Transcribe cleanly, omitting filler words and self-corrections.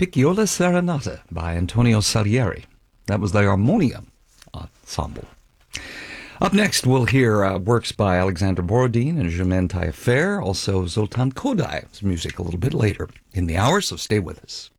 Piccola Serenata by Antonio Salieri. That was the Armonia Ensemble. Up next, we'll hear works by Alexander Borodin and Germaine Taillefer, also Zoltan Kodai's music a little bit later in the hour, so stay with us.